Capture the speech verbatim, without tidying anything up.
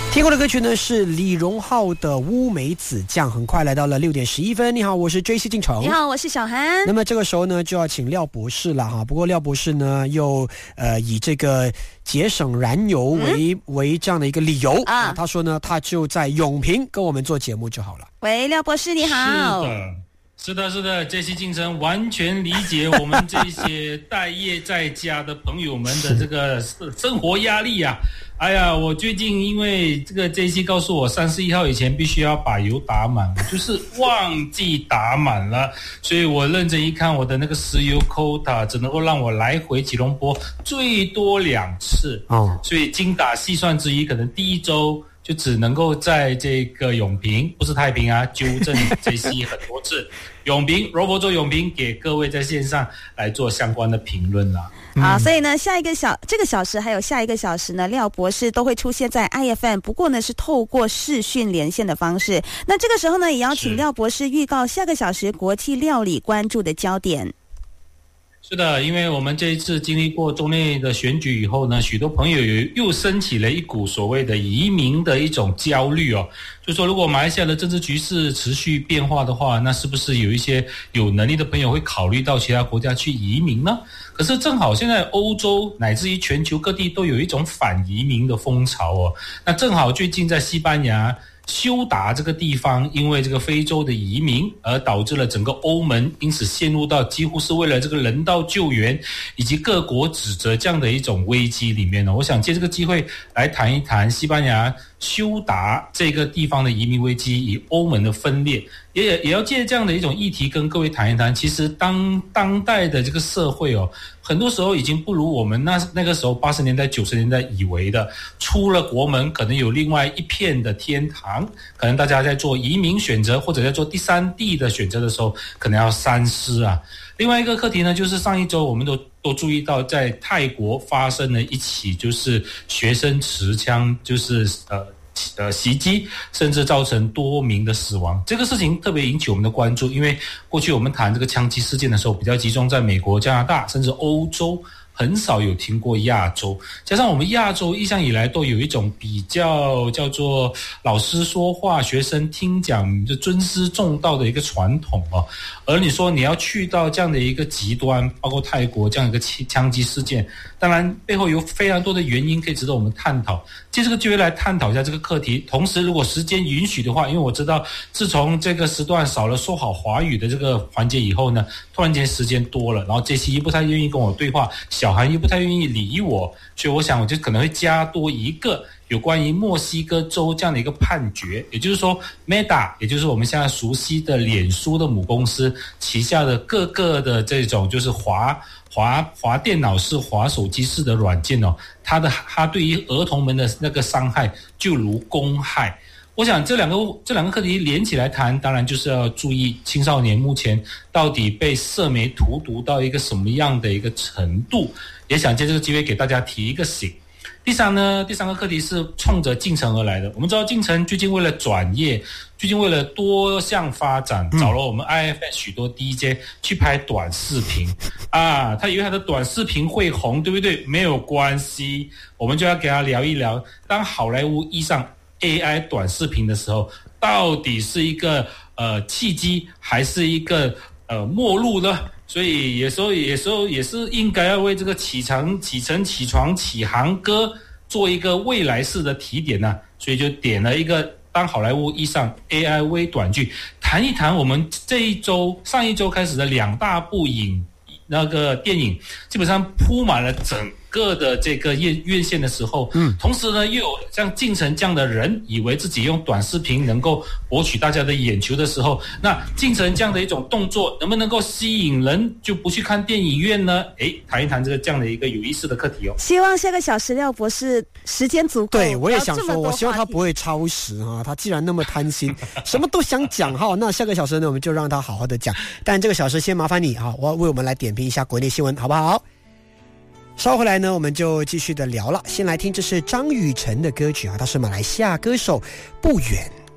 听过的歌曲呢是李荣浩的《乌梅子酱》。很快来到了六点十一分，你好，我是 J C 进城。 你好，我是小涵。 那么这个时候呢，就要请廖博士了哈。不过廖博士呢，又呃以这个节省燃油为、嗯、为这样的一个理由啊，他说呢，他就在永平跟我们做节目就好了。 喂，廖博士你好。 是的。是的，是的，这期进程完全理解我们这些待业在家的朋友们的这个生活压力啊！哎呀，我最近因为这个这期告诉我三十一号以前必须要把油打满，我就是忘记打满了，所以我认真一看，我的那个石油 quota 只能够让我来回吉隆坡最多两次哦，所以精打细算之一，可能第一周就只能够在这个永平，不是太平啊，纠正这些很多次。永平，罗伯州永平，给各位在线上来做相关的评论啦。 好、嗯，所以呢，下一个小这个小时还有下一个小时呢，廖博士都会出现在 I F M， 不过呢是透过视讯连线的方式。那这个时候呢，也要请廖博士预告下个小时国际料理关注的焦点。 是的，因为我们这一次经历过州内的选举以后呢，许多朋友又升起了一股所谓的移民的一种焦虑哦，就说如果马来西亚的政治局势持续变化的话，那是不是有一些有能力的朋友会考虑到其他国家去移民呢？可是正好现在欧洲乃至于全球各地都有一种反移民的风潮哦，那正好最近在西班牙休达这个地方，因为这个非洲的移民而导致了整个欧盟因此陷入到几乎是为了这个人道救援以及各国指责这样的一种危机里面呢。我想借这个机会来谈一谈西班牙休达这个地方的移民危机与欧盟的分裂，也也要借这样的一种议题跟各位谈一谈。其实当当代的这个社会哦，很多时候已经不如我们那那个时候八十年代九十年代以为的，出了国门可能有另外一片的天堂，可能大家在做移民选择或者在做第三地的选择的时候，可能要三思啊。另外一个课题呢，就是上一周我们都都注意到，在泰国发生了一起就是学生持枪就是呃呃袭击，甚至造成多名的死亡。这个事情特别引起我们的关注，因为过去我们谈这个枪击事件的时候，比较集中在美国、加拿大，甚至欧洲。很少有听过亚洲，加上我们亚洲一向以来都有一种比较叫做老师说话学生听讲就尊师重道的一个传统哦。而你说你要去到这样的一个极端，包括泰国这样一个枪击事件，当然背后有非常多的原因可以值得我们探讨。借这个机会来探讨一下这个课题，同时如果时间允许的话，因为我知道自从这个时段少了说好华语的这个环节以后呢，突然间时间多了，然后这期又不太愿意跟我对话，小韩又不太愿意理我，所以我想我就可能会加多一个有关于墨西哥州这样的一个判决，也就是说 Meta， 也就是我们现在熟悉的脸书的母公司旗下的各个的这种就是滑滑滑电脑式、滑手机式的软件哦，它的它对于儿童们的那个伤害就如公害。我想这两个这两个课题连起来谈，当然就是要注意青少年目前到底被社媒荼毒到一个什么样的一个程度，也想借这个机会给大家提一个醒。第三呢，第三个课题是冲着进城而来的。我们知道进城最近为了转业，最近为了多项发展，找了我们 I F M 许多 D J 去拍短视频啊，他以为他的短视频会红，对不对？没有关系，我们就要给他聊一聊，当好莱坞遇上 A I 短视频的时候，到底是一个呃契机，还是一个呃末路呢？所以有时候有时候也是应该要为这个起床起床起床起航歌做一个未来式的提点呢、啊，所以就点了一个当好莱坞遇上 A I 微短剧，谈一谈我们这一周上一周开始的两大部影那个电影，基本上铺满了整个的这个院院线的时候，嗯，同时呢又有像进城这样的人以为自己用短视频能够博取大家的眼球的时候，那进城这样的一种动作能不能够吸引人就不去看电影院呢？诶，谈一谈这个这样的一个有意思的课题哦。 希望下个小时廖博士时间足够。 对，我也想说，我希望他不会超时哈，他既然那么贪心，什么都想讲哈，那下个小时呢我们就让他好好的讲。但这个小时先麻烦你哈，我为我们来点评一下国内新闻，好不好？稍后来呢，我们就继续的聊了。先来听，这是张雨晨的歌曲啊，他是马来西亚歌手，不远。